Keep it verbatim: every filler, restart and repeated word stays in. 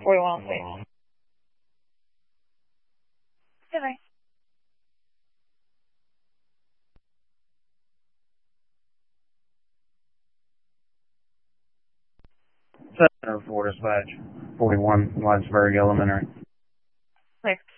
forty-one, please. Goodbye. seven oh four dispatch, forty-one, Lawrenceburg Elementary. Thanks.